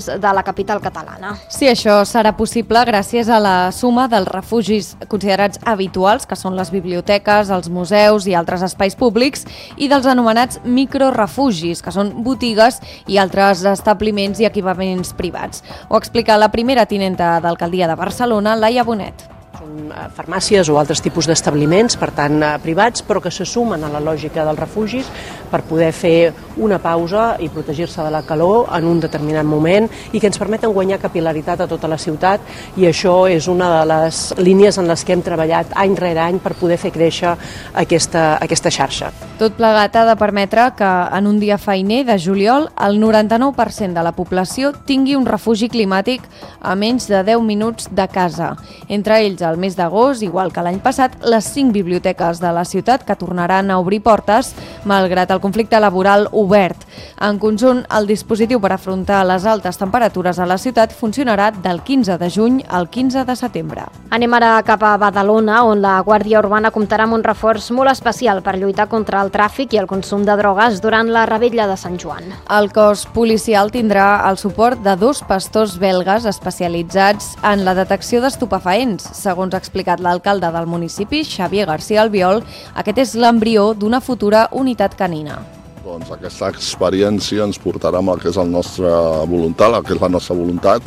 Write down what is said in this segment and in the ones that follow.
de la capital catalana. Sí, això serà possible gràcies a la suma dels refugis considerats habituals, que són les biblioteques, els museus i altres espais públics, i dels anomenats microrefugis, que són botigues i altres establiments i equipaments privats. Ho explica la primera tinenta d'alcaldia de Barcelona, Laia Bonet. Són farmàcies o altres tipus d'establiments, per tant privats, però que se sumen a la lògica dels refugis per poder fer una pausa i protegir-se de la calor en un determinat moment i que ens permeten guanyar capil·laritat a tota la ciutat, i això és una de les línies en les que hem treballat any rere any per poder fer créixer aquesta xarxa. Tot plegat ha de permetre que en un dia feiner de juliol el 99% de la població tingui un refugi climàtic a menys de 10 minuts de casa. Entre ells, al mes d'agost, igual que l'any passat, les 5 biblioteques de la ciutat que tornaran a obrir portes malgrat el conflicte laboral obert. En conjunt, el dispositiu per afrontar les altes temperatures a la ciutat funcionarà del 15 de juny al 15 de setembre. Anem ara cap a Badalona, on la Guàrdia Urbana comptarà amb un reforç molt especial per lluitar contra el tràfic i el consum de drogues durant la revetlla de Sant Joan. El cos policial tindrà el suport de 2 pastors belgues especialitzats en la detecció d'estupefaents. Segons ha explicat l'alcalde del municipi, Xavier García Albiol, aquest és l'embrió d'una futura unitat canina. Doncs aquesta experiència ens portarà amb el que és el nostre voluntat, el que és la nostra voluntat,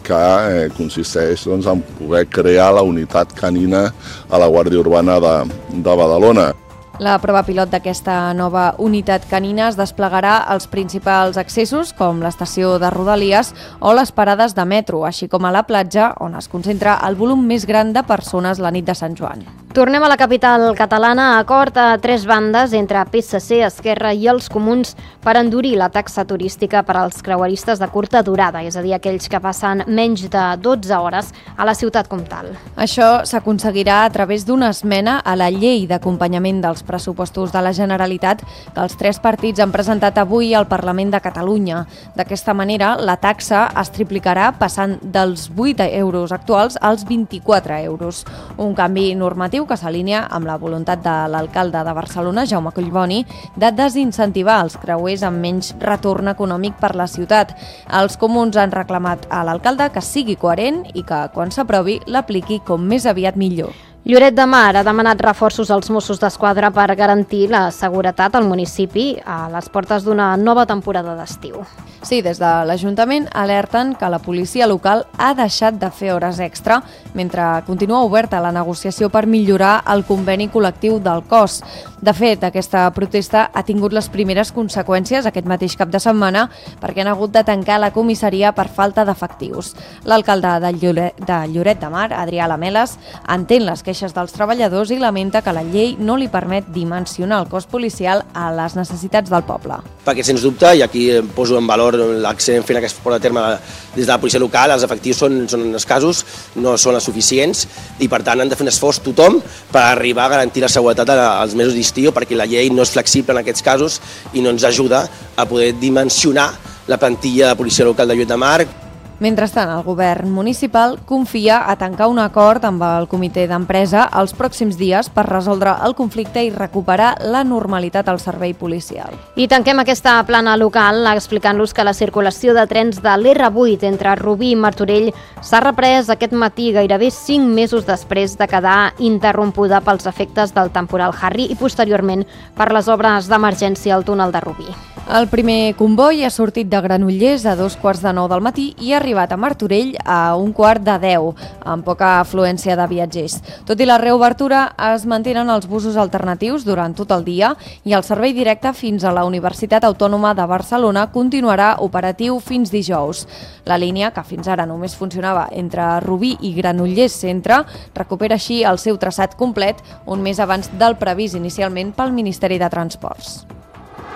que consisteix en poder crear la unitat canina a la Guàrdia Urbana de Badalona. La prova pilot d'aquesta nova unitat canina es desplegarà als principals accessos, com l'estació de Rodalies o les parades de metro, així com a la platja, on es concentra el volum més gran de persones la nit de Sant Joan. Tornem a la capital catalana, acord a 3 bandes entre PSC, Esquerra i els Comuns per endurir la taxa turística per als creueristes de curta durada, és a dir, aquells que passen menys de 12 hores a la ciutat comtal. Això s'aconseguirà a través d'una esmena a la llei d'acompanyament dels pressupostos de la Generalitat que els 3 partits han presentat avui al Parlament de Catalunya. D'aquesta manera, la taxa es triplicarà passant dels 8 euros actuals als 24 euros. Un canvi normatiu que s'alinea amb la voluntat de l'alcalde de Barcelona, Jaume Collboni, de desincentivar els creuers amb menys retorn econòmic per la ciutat. Els comuns han reclamat a l'alcalde que sigui coherent i que, quan s'aprovi, l'apliqui com més aviat millor. Lloret de Mar ha demanat reforços als Mossos d'Esquadra per garantir la seguretat al municipi a les portes d'una nova temporada d'estiu. Sí, des de l'Ajuntament alerten que la policia local ha deixat de fer hores extra mentre continua oberta la negociació per millorar el conveni col·lectiu del cos. De fet, aquesta protesta ha tingut les primeres conseqüències aquest mateix cap de setmana perquè han hagut de tancar la comissaria per falta d'efectius. L'alcalde de Lloret de Mar, Adrià Lameles, entén les queixes dels treballadors i lamenta que la llei no li permet dimensionar el cos policial a les necessitats del poble. Perquè, sens dubte, i aquí poso en valor l'accent fent que es porta a terme des de la policia local, els efectius són escassos, no són els suficients i, per tant, han de fer un esforç tothom per arribar a garantir la seguretat als mesos d'estiu, perquè la llei no és flexible en aquests casos i no ens ajuda a poder dimensionar la plantilla de policia local de Lloret de Mar. Mentrestant, el govern municipal confia a tancar un acord amb el comitè d'empresa els pròxims dies per resoldre el conflicte i recuperar la normalitat al servei policial. I tanquem aquesta plana local explicant-los que la circulació de trens de l'R8 entre Rubí i Martorell s'ha reprès aquest matí gairebé 5 mesos després de quedar interrompuda pels efectes del temporal Harry i posteriorment per les obres d'emergència al túnel de Rubí. El primer comboi ha sortit de Granollers a 8:45 del matí i ha arribat a Martorell a 9:45, amb poca afluència de viatgers. Tot i la reobertura, es mantenen els busos alternatius durant tot el dia i el servei directe fins a la Universitat Autònoma de Barcelona continuarà operatiu fins dijous. La línia, que fins ara només funcionava entre Rubí i Granollers Centre, recupera així el seu traçat complet un mes abans del previst inicialment pel Ministeri de Transports.